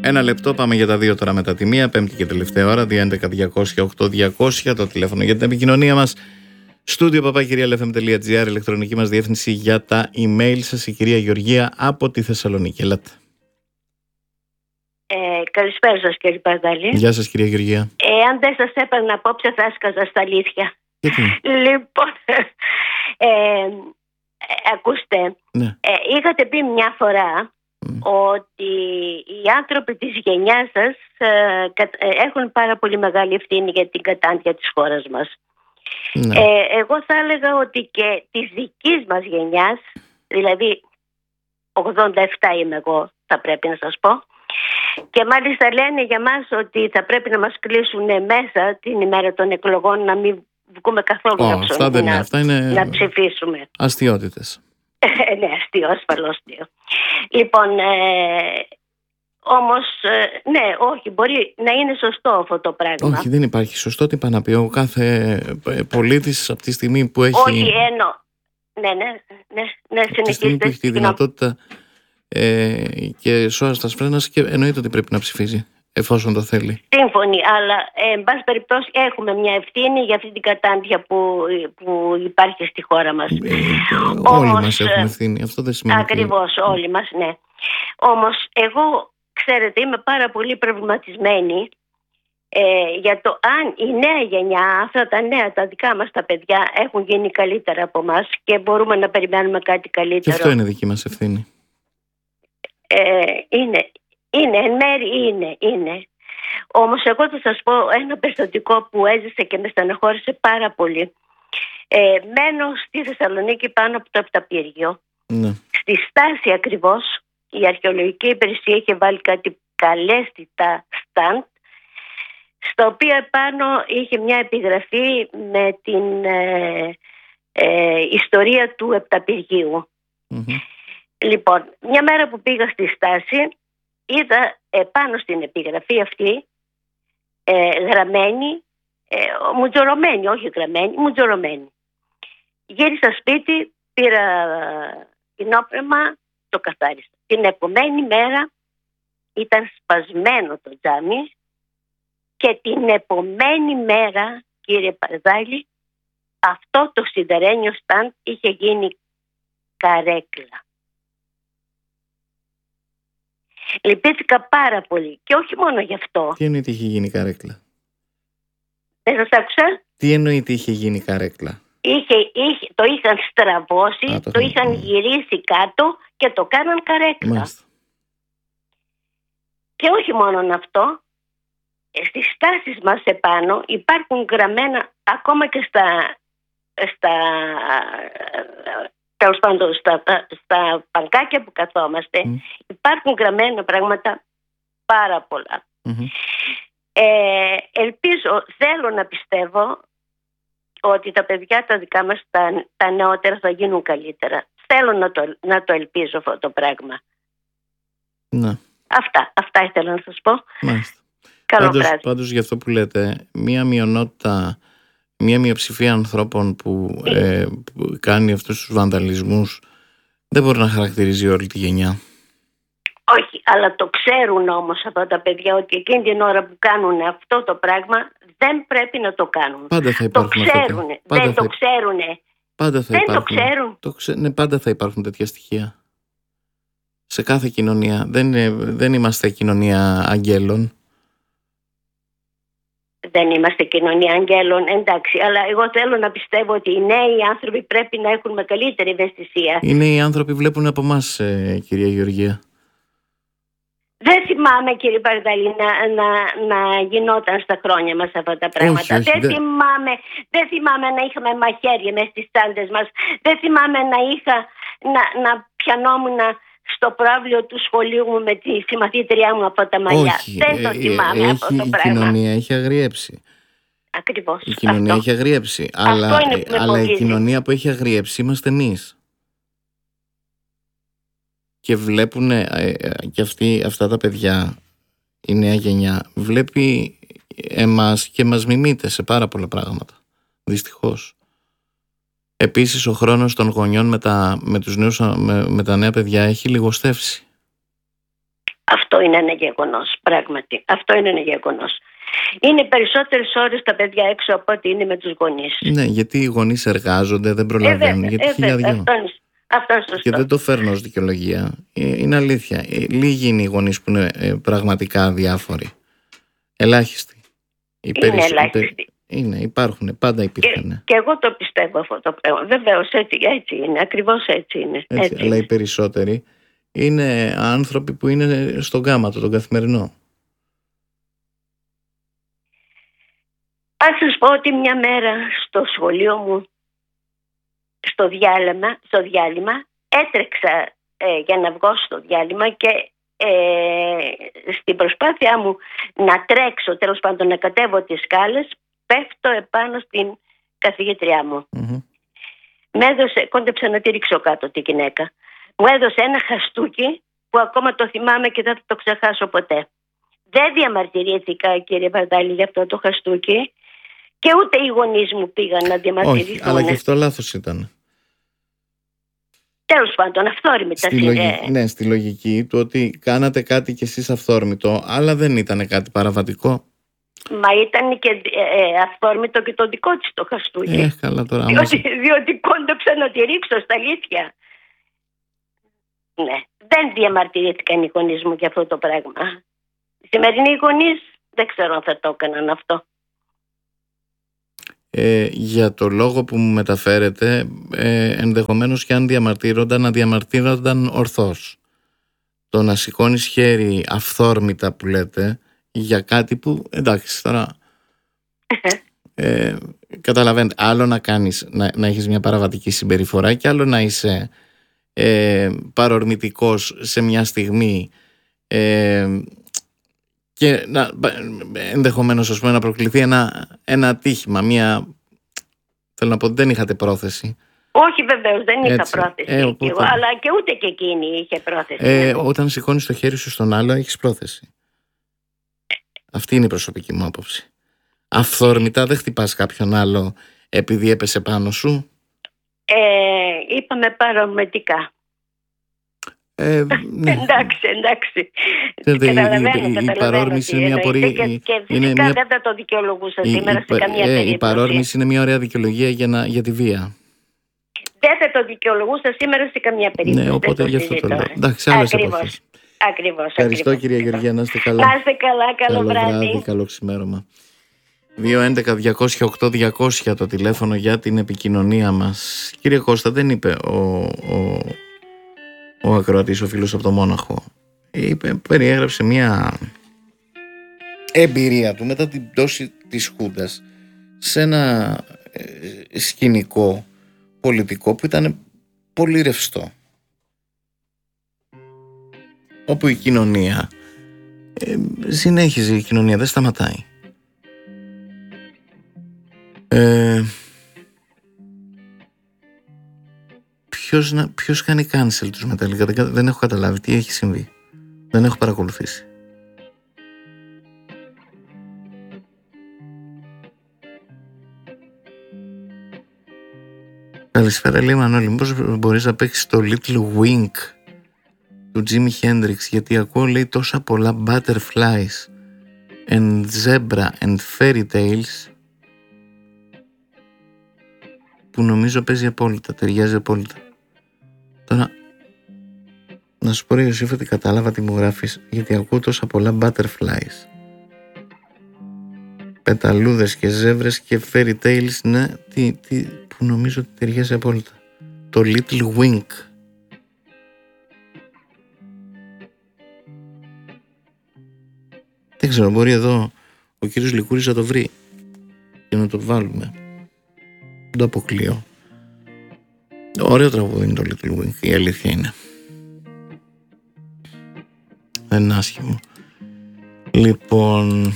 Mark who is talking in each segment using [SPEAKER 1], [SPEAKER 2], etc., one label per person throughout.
[SPEAKER 1] Ένα λεπτό, πάμε για τα 2 τώρα μετά τη 1, πέμπτη και τελευταία ώρα, 211-200-8200, το τηλέφωνο για την επικοινωνία μας. studio@realfm.gr, ηλεκτρονική μας διεύθυνση για τα email σας, η κυρία Γεωργία από τη Θεσσαλονίκη. Ελάτε.
[SPEAKER 2] Καλησπέρα σας, κύριε Παδάλη.
[SPEAKER 1] Γεια σας, κυρία Γεωργία.
[SPEAKER 2] Αν δεν σας έπαιρνα απόψε, θα έσκαζα στα αλήθεια.
[SPEAKER 1] Γιατί?
[SPEAKER 2] Λοιπόν, ακούστε,
[SPEAKER 1] Ναι.
[SPEAKER 2] είχατε πει μια φορά ότι οι άνθρωποι της γενιάς σας έχουν πάρα πολύ μεγάλη ευθύνη για την κατάντια της χώρας μας.
[SPEAKER 1] Ναι.
[SPEAKER 2] Εγώ θα έλεγα ότι και της δικής μας γενιάς, δηλαδή 87 είμαι εγώ, θα πρέπει να σας πω, και μάλιστα λένε για μας ότι θα πρέπει να μας κλείσουν μέσα την ημέρα των εκλογών, να μην βγούμε καθόλου
[SPEAKER 1] αυτά είναι
[SPEAKER 2] να ψηφίσουμε.
[SPEAKER 1] Αστιότητες.
[SPEAKER 2] Ναι, αστείο, ασφαλώς αστείο. Λοιπόν, όμως, ναι, όχι, μπορεί να είναι σωστό αυτό το πράγμα.
[SPEAKER 1] Όχι, δεν υπάρχει σωστό. Τι πάει να πει ο κάθε πολίτης από τη στιγμή που έχει...
[SPEAKER 2] Όχι, ναι,
[SPEAKER 1] από τη στιγμή που έχει τη δυνατότητα και σώας φρένας, και εννοείται ότι πρέπει να ψηφίζει εφόσον το θέλει.
[SPEAKER 2] Σύμφωνοι, αλλά εν πάση περιπτώσει έχουμε μια ευθύνη για αυτή την κατάντια που υπάρχει στη χώρα μας.
[SPEAKER 1] Όλοι μας έχουμε ευθύνη, αυτό δεν σημαίνει.
[SPEAKER 2] Ακριβώς, όλοι μας, ναι. Όμως εγώ, ξέρετε, είμαι πάρα πολύ προβληματισμένη για το αν η νέα γενιά, αυτά τα νέα, τα δικά μας τα παιδιά έχουν γίνει καλύτερα από μας και μπορούμε να περιμένουμε κάτι καλύτερο.
[SPEAKER 1] Και αυτό είναι δική μας ευθύνη.
[SPEAKER 2] Είναι, εν μέρει είναι. Όμως εγώ θα σας πω ένα περιστατικό που έζησε και με στεναχώρησε πάρα πολύ. Μένω στη Θεσσαλονίκη πάνω από το Επταπύργιο.
[SPEAKER 1] Ναι.
[SPEAKER 2] Στη στάση ακριβώς η αρχαιολογική υπηρεσία είχε βάλει κάτι καλέσθητα στάντ, στα οποία επάνω είχε μια επιγραφή με την ιστορία του Επταπυργίου. Mm-hmm. Λοιπόν, μια μέρα που πήγα στη στάση, είδα επάνω στην επιγραφή αυτή γραμμένη, μουτζωρωμένη, όχι γραμμένη, μουτζωρωμένη. Γύρισα σπίτι, πήρα κοινόπνευμα, το καθάρισα. Την επομένη μέρα ήταν σπασμένο το τζάμι και την επομένη μέρα, κύριε Παρδάλη, αυτό το σιδερένιο στάντ είχε γίνει καρέκλα. Λυπήθηκα πάρα πολύ και όχι μόνο γι' αυτό.
[SPEAKER 1] Τι εννοείται είχε γίνει καρέκλα?
[SPEAKER 2] Δεν σας άκουσα.
[SPEAKER 1] Τι εννοείται είχε γίνει καρέκλα?
[SPEAKER 2] Το είχαν στραβώσει, το είχαν γυρίσει κάτω και το κάναν καρέκλα.
[SPEAKER 1] Μάλιστα.
[SPEAKER 2] Και όχι μόνο αυτό, στις στάσεις μας επάνω υπάρχουν γραμμένα ακόμα και τέλος πάντων στα πανκάκια που καθόμαστε, υπάρχουν γραμμένα πράγματα πάρα πολλά. Mm-hmm. Ελπίζω, θέλω να πιστεύω ότι τα παιδιά τα δικά μας, τα νεότερα, θα γίνουν καλύτερα. Θέλω να το ελπίζω αυτό το πράγμα.
[SPEAKER 1] Ναι.
[SPEAKER 2] Αυτά ήθελα να σας πω.
[SPEAKER 1] Μάλιστα.
[SPEAKER 2] Καλό βράδυ.
[SPEAKER 1] Πάντως για αυτό που λέτε, μία μειονότητα, μία μειοψηφία ανθρώπων που κάνει αυτούς τους βανδαλισμούς δεν μπορεί να χαρακτηρίζει όλη τη γενιά.
[SPEAKER 2] Όχι, αλλά το ξέρουν όμως αυτά τα παιδιά ότι εκείνη την ώρα που κάνουν αυτό το πράγμα δεν πρέπει να το κάνουν.
[SPEAKER 1] Πάντα θα υπάρχουν.
[SPEAKER 2] Το ξέρουν. Δεν το ξέρουν.
[SPEAKER 1] Πάντα θα
[SPEAKER 2] δεν
[SPEAKER 1] υπάρχουν.
[SPEAKER 2] Το ξέρουν.
[SPEAKER 1] Ναι, πάντα θα υπάρχουν τέτοια στοιχεία. Σε κάθε κοινωνία. Δεν είμαστε κοινωνία αγγέλων.
[SPEAKER 2] Δεν είμαστε κοινωνία αγγέλων, εντάξει, αλλά εγώ θέλω να πιστεύω ότι οι νέοι άνθρωποι πρέπει να έχουν μεγαλύτερη ευαισθησία.
[SPEAKER 1] Οι νέοι άνθρωποι βλέπουν από εμάς, κυρία Γεωργία.
[SPEAKER 2] Δεν θυμάμαι, κύριε Παρδαλή, να γινόταν στα χρόνια μας αυτά τα πράγματα.
[SPEAKER 1] Όχι,
[SPEAKER 2] δεν θυμάμαι να είχαμε μαχαίρια μέσα στις τσάντες μας. Δεν θυμάμαι να πιανόμουν στο πρόβλιο του σχολείου μου με τη συμμαθήτριά μου από τα μαλλιά.
[SPEAKER 1] Όχι,
[SPEAKER 2] δεν το θυμάμαι αυτό το πράγμα.
[SPEAKER 1] Η κοινωνία έχει αγριέψει.
[SPEAKER 2] Ακριβώς.
[SPEAKER 1] Η κοινωνία έχει αγριέψει. Αλλά η κοινωνία που έχει αγριέψει είμαστε εμείς. Και βλέπουν και αυτά τα παιδιά, η νέα γενιά, βλέπει εμάς και μας μιμείται σε πάρα πολλά πράγματα. Δυστυχώς. Επίσης ο χρόνος των γονιών με τα νέα παιδιά έχει λιγοστεύσει.
[SPEAKER 2] Αυτό είναι ένα γεγονός, πράγματι. Αυτό είναι ένα γεγονός. Είναι περισσότερες ώρες τα παιδιά έξω από ό,τι είναι με τους γονείς.
[SPEAKER 1] Ναι, γιατί οι γονείς εργάζονται, δεν προλαβαίνουν, γιατί χιλιαδιό.
[SPEAKER 2] Αυτό είναι σωστό.
[SPEAKER 1] Και δεν το φέρνω ως δικαιολογία. Είναι αλήθεια. Λίγοι είναι οι γονείς που είναι πραγματικά αδιάφοροι. Ελάχιστοι.
[SPEAKER 2] Ελάχιστοι.
[SPEAKER 1] Υπάρχουν, πάντα υπήρχαν.
[SPEAKER 2] Και εγώ το πιστεύω αυτό το πράγμα. Βεβαίως έτσι είναι, ακριβώς έτσι είναι.
[SPEAKER 1] Έτσι, αλλά οι περισσότεροι είναι άνθρωποι που είναι στον γάματο, τον καθημερινό.
[SPEAKER 2] Ας σας πω ότι μια μέρα στο σχολείο μου, στο διάλειμμα, έτρεξα για να βγω στο διάλειμμα και στην προσπάθειά μου να τρέξω, τέλος πάντων να κατέβω τις σκάλες, πέφτω επάνω στην καθηγήτριά μου. Με έδωσε, κόντεψα να τη ρίξω κάτω τη γυναίκα. Μου έδωσε ένα χαστούκι που ακόμα το θυμάμαι και δεν θα το ξεχάσω ποτέ. Δεν διαμαρτυρήθηκα, κύριε Βαρδάλη, για αυτό το χαστούκι και ούτε οι γονείς μου πήγαν να διαμαρτυρηθούν.
[SPEAKER 1] Όχι, αλλά και αυτό λάθος ήταν.
[SPEAKER 2] Τέλος πάντων, αυθόρμητα.
[SPEAKER 1] Ναι, στη λογική του ότι κάνατε κάτι κι εσείς αυθόρμητο, αλλά δεν ήταν κάτι παραβατικό.
[SPEAKER 2] Μα ήταν και αυθόρμητο και το δικό της το χαστούκι.
[SPEAKER 1] Καλά τώρα.
[SPEAKER 2] Διότι κόντεψα να τη ρίξω στα αλήθεια. Ναι, δεν διαμαρτυρήθηκαν οι γονείς μου για αυτό το πράγμα. Οι σημερινοί γονείς δεν ξέρω αν θα το έκαναν αυτό.
[SPEAKER 1] Για το λόγο που μου μεταφέρετε, ενδεχομένως και αν διαμαρτύρονταν, να διαμαρτύρονταν ορθώς. Το να σηκώνεις χέρι αυθόρμητα που λέτε για κάτι που, εντάξει τώρα, καταλαβαίνετε, άλλο να κάνεις, να έχεις μια παραβατική συμπεριφορά και άλλο να είσαι παρορμητικός σε μια στιγμή και ενδεχομένως, ας πούμε, να προκληθεί ένα ατύχημα, θέλω να πω ότι δεν είχατε πρόθεση.
[SPEAKER 2] Όχι, βεβαίως, δεν είχα πρόθεση. Αλλά και ούτε και εκείνη είχε πρόθεση.
[SPEAKER 1] Όταν σηκώνεις το χέρι σου στον άλλο, έχεις πρόθεση. Αυτή είναι η προσωπική μου άποψη. Αυθόρμητα δεν χτυπάς κάποιον άλλο επειδή έπεσε πάνω σου.
[SPEAKER 2] Είπαμε παρορμητικά.
[SPEAKER 1] Ναι.
[SPEAKER 2] Εντάξει.
[SPEAKER 1] Η παρόρμηση είναι μια πορεία.
[SPEAKER 2] Και φυσικά δεν θα το δικαιολογούσα σήμερα σε καμία περίπτωση.
[SPEAKER 1] Η παρόρμηση είναι μια ωραία δικαιολογία για τη βία.
[SPEAKER 2] Δεν θα το δικαιολογούσα σήμερα σε καμία περίπτωση.
[SPEAKER 1] Ναι, οπότε γι' αυτό το λέω. Εντάξει, άλλες εποχές.
[SPEAKER 2] Ακριβώς.
[SPEAKER 1] Ευχαριστώ, κυρία Γεωργία, να είστε καλά.
[SPEAKER 2] Να είστε καλά, καλό βράδυ.
[SPEAKER 1] Καλό ξημέρωμα. 211-208-200 το τηλέφωνο για την επικοινωνία μας. Κύριε Κώστα, δεν είπε ο ακροατής, ο φίλος από το Μόναχο. Περιέγραψε μια εμπειρία του μετά την πτώση της Χούντας σε ένα σκηνικό πολιτικό που ήταν πολύ ρευστό, όπου η κοινωνία συνέχιζε, η κοινωνία δεν σταματάει. Ποιος κάνει cancel τους Μεταλλικά? Δεν έχω καταλάβει τι έχει συμβεί. Δεν έχω παρακολουθήσει. Καλησπέρα, λέει Μανώλη. Μήπως μπορείς να παίξεις το Little Wink του Jimi Hendrix, γιατί ακούω, λέει, τόσα πολλά butterflies and zebra and fairy tales που νομίζω παίζει απόλυτα, ταιριάζει απόλυτα. Τώρα, να σου πω, ρε Ιωσήφ, ότι κατάλαβα τι μου γράφεις, γιατί ακούω τόσα πολλά butterflies, πεταλούδες και ζεύρες και fairy tales, ναι, που νομίζω ότι ταιριάζει απόλυτα. Το Little Wink. Δεν ξέρω, μπορεί εδώ ο κύριος Λικούρης να το βρει και να το βάλουμε. Δεν το αποκλείω. Ωραίο τραγούδι είναι το Little Wink, η αλήθεια είναι. Δεν είναι άσχημο. Λοιπόν,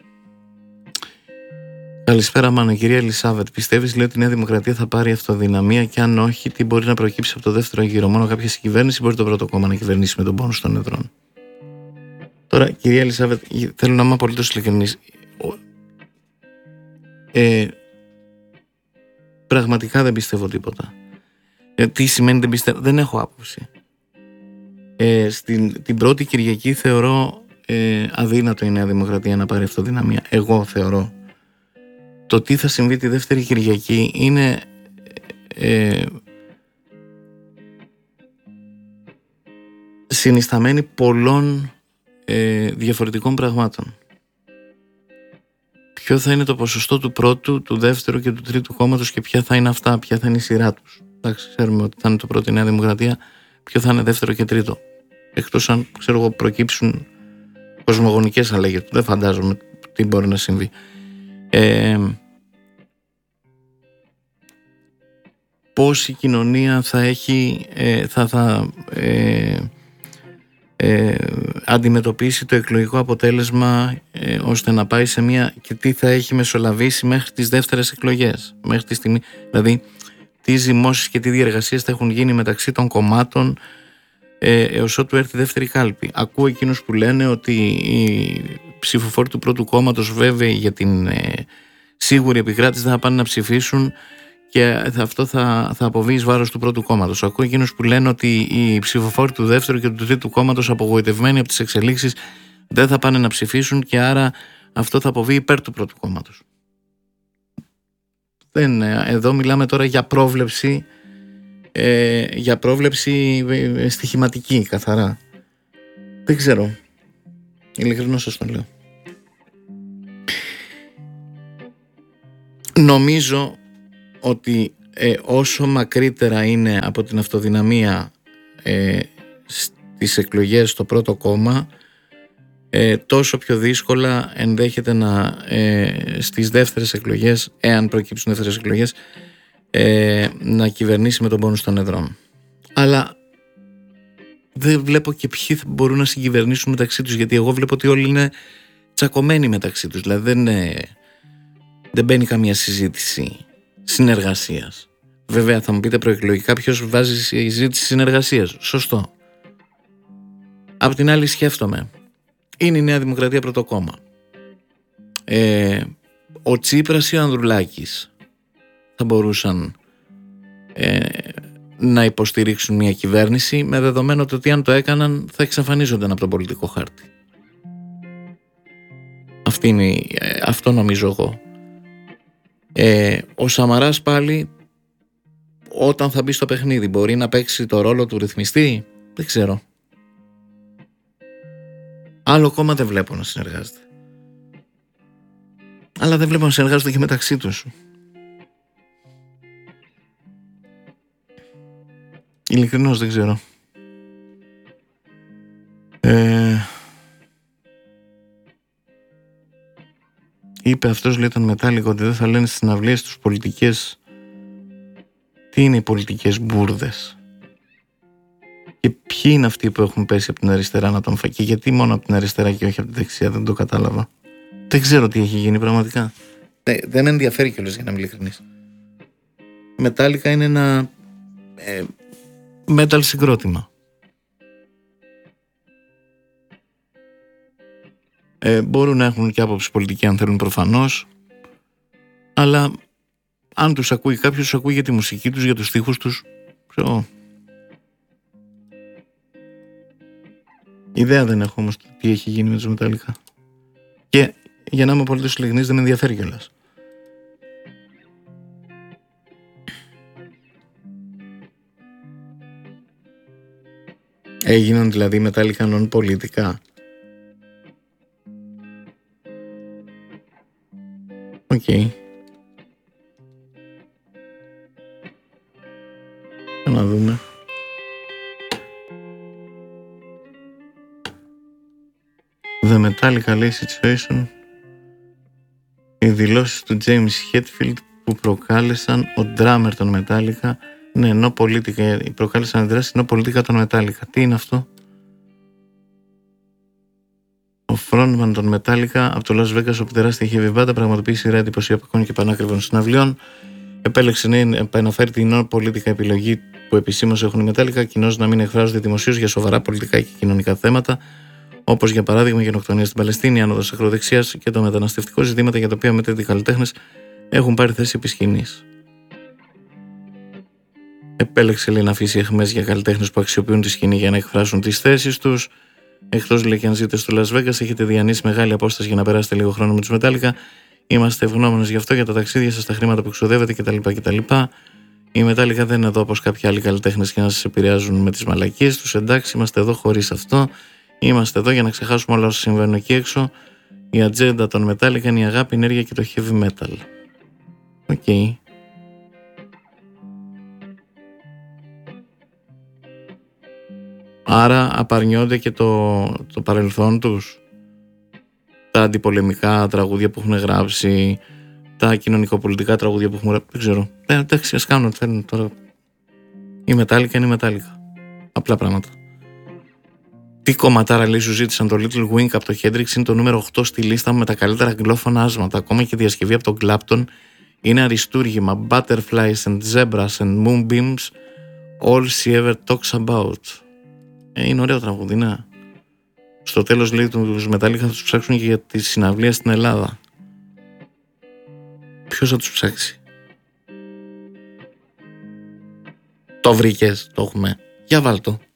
[SPEAKER 1] καλησπέρα Μάνο, κυρία Ελισάβετ. Πιστεύεις, λέει, ότι η Νέα Δημοκρατία θα πάρει αυτοδυναμία, και αν όχι, τι μπορεί να προκύψει από το δεύτερο γύρο? Μόνο κάποια συγκυβέρνηση μπορεί το πρώτο κόμμα να κυβερνήσει με τον πόνους των εδρών? Τώρα, κυρία Ελισάβετ, θέλω να είμαι απολύτως ειλικρινής. Πραγματικά δεν πιστεύω τίποτα. Τι σημαίνει δεν πιστεύω? Δεν έχω άποψη. Την πρώτη Κυριακή θεωρώ αδύνατο η Νέα Δημοκρατία να πάρει αυτοδυναμία. Εγώ θεωρώ. Το τι θα συμβεί τη δεύτερη Κυριακή είναι συνισταμένη πολλών διαφορετικών πραγμάτων. Ποιο θα είναι το ποσοστό του πρώτου, του δεύτερου και του τρίτου κόμματος και ποια θα είναι αυτά, ποια θα είναι η σειρά τους. Εντάξει, ξέρουμε ότι θα είναι το πρώτο η Νέα Δημοκρατία, ποιο θα είναι δεύτερο και τρίτο. Εκτός αν, ξέρω εγώ, προκύψουν κοσμογονικές αλλαγές, που δεν φαντάζομαι τι μπορεί να συμβεί. Πώς η κοινωνία θα έχει, αντιμετωπίσει το εκλογικό αποτέλεσμα ώστε να πάει σε μια, και τι θα έχει μεσολαβήσει μέχρι τις δεύτερες εκλογές, μέχρι τη στιγμή, δηλαδή τι ζυμώσεις και τι διεργασίες θα έχουν γίνει μεταξύ των κομμάτων έως ότου έρθει η δεύτερη κάλπη. Ακούω εκείνους που λένε ότι οι ψηφοφόροι του πρώτου κόμματος, βέβαια, για την σίγουρη επικράτηση δεν θα πάνε να ψηφίσουν και αυτό θα αποβεί εις βάρος του πρώτου κόμματος. Ακούω εκείνους που λένε ότι οι ψηφοφόροι του δεύτερου και του τρίτου κόμματος, απογοητευμένοι από τις εξελίξεις, δεν θα πάνε να ψηφίσουν και άρα αυτό θα αποβεί υπέρ του πρώτου κόμματος. Εδώ μιλάμε τώρα για πρόβλεψη, στοιχηματική καθαρά. Δεν ξέρω. Ειλικρινώς σας το λέω. Νομίζω ότι όσο μακρύτερα είναι από την αυτοδυναμία στις εκλογές το πρώτο κόμμα, τόσο πιο δύσκολα ενδέχεται να στις δεύτερες εκλογές, εάν προκύψουν δεύτερες εκλογές, να κυβερνήσει με τον πόνους των εδρών. Αλλά δεν βλέπω και ποιοι μπορούν να συγκυβερνήσουν μεταξύ τους, γιατί εγώ βλέπω ότι όλοι είναι τσακωμένοι μεταξύ τους. Δηλαδή δεν μπαίνει καμία συζήτηση συνεργασίας. Βέβαια θα μου πείτε προεκλογικά ποιος βάζει συζήτηση συνεργασίας. Σωστό. Απ' την άλλη σκέφτομαι, είναι η Νέα Δημοκρατία πρώτο κόμμα. Ο Τσίπρας ή ο Ανδρουλάκης θα μπορούσαν να υποστηρίξουν μια κυβέρνηση, με δεδομένο ότι αν το έκαναν θα εξαφανίζονταν από τον πολιτικό χάρτη. Αυτό νομίζω εγώ. Ο Σαμαράς πάλι, όταν θα μπει στο παιχνίδι, μπορεί να παίξει το ρόλο του ρυθμιστή, δεν ξέρω. Άλλο κόμμα δεν βλέπω να συνεργάζεται. Αλλά δεν βλέπω να συνεργάζονται και μεταξύ τους. Ειλικρινώς δεν ξέρω. Είπε αυτός, λέει, τον Μετάλλικο, ότι δεν θα λένε στις συναυλίες τους πολιτικές. Τι είναι οι πολιτικές μπουρδες? Και ποιοι είναι αυτοί που έχουν πέσει από την αριστερά να τον φακεί? Γιατί μόνο από την αριστερά και όχι από την δεξιά? Δεν το κατάλαβα. Δεν ξέρω τι έχει γίνει πραγματικά. Δεν ενδιαφέρει κιόλας, για να είμαι ειλικρινής. Μετάλλικα είναι ένα metal συγκρότημα. Μπορούν να έχουν και άποψη πολιτική αν θέλουν, προφανώς, αλλά αν τους ακούει κάποιος, τους ακούει για τη μουσική τους, για τους στίχους τους. Ιδέα δεν έχω όμως τι έχει γίνει με τους Μετάλλικα. Και για να είμαι απολύτως ειλικρινής, δεν με ενδιαφέρει κιόλας. Έγιναν δηλαδή οι Μετάλλικα νον-πολιτικά. Οκ. Να δούμε. The Metallica, λέει, situation. Οι δηλώσεις του James Hetfield που προκάλεσαν ο ντράμερ των Metallica. Ναι, ενώ προκάλεσαν δράση ενώ πολιτικά των Metallica. Τι είναι αυτό? Ο frontman των Metallica από το Las Vegas, όπου τεράστια heavy band πραγματοποίησε σειρά εντυπωσιακών και πανάκριβων συναυλιών, επέλεξε να επαναφέρει την πολιτικά επιλογή που επισήμως έχουν οι Metallica, κοινώς να μην εκφράζονται δημοσίως για σοβαρά πολιτικά και κοινωνικά θέματα, όπως για παράδειγμα η γενοκτονία στην Παλαιστίνη, η άνοδος ακροδεξιάς και το μεταναστευτικό, ζητήματα για τα οποία μετέπειτα οι καλλιτέχνες έχουν πάρει θέση επί σκηνής. Επέλεξε, λέει, να αφήσει αιχμές για καλλιτέχνες που αξιοποιούν τη σκηνή για να εκφράσουν τις θέσεις τους. Εκτός, λέει, και αν ζείτε στο Las Vegas, έχετε διανύσει μεγάλη απόσταση για να περάσετε λίγο χρόνο με τους Metallica. Είμαστε ευγνώμονες γι' αυτό, για τα ταξίδια σας, τα χρήματα που εξοδεύετε κτλ. Οι Metallica δεν είναι εδώ όπως κάποιοι άλλοι καλλιτέχνες για να σας επηρεάζουν με τις μαλακίες τους. Εντάξει, είμαστε εδώ χωρίς αυτό. Είμαστε εδώ για να ξεχάσουμε όλα όσα συμβαίνουν εκεί έξω. Η ατζέντα των Metallica είναι η αγάπη, η ενέργεια και το heavy metal. Οκ. Άρα απαρνιόνται και το παρελθόν τους, τα αντιπολεμικά τραγούδια που έχουν γράψει, τα κοινωνικοπολιτικά τραγούδια που έχουν γράψει, δεν ξέρω. Εντάξει, ας κάνουν ό,τι θέλουν τώρα. Η Metallica είναι η Metallica. Απλά πράγματα. Τι κομματάρα, λέει, σου ζήτησαν το Little Wing από το Hendrix, είναι το νούμερο 8 στη λίστα με τα καλύτερα αγγλόφωνα άσματα. Ακόμα και η διασκευή από τον Clapton είναι αριστούργημα. Butterflies and zebras and moonbeams, all she ever talks about. Είναι ωραίο τραγούδι, ναι. Στο τέλος, λέει, τους Metallica θα τους ψάξουν και για τη συναυλία στην Ελλάδα. Ποιος θα τους ψάξει? Το βρήκες, το έχουμε. Για βάλ' το.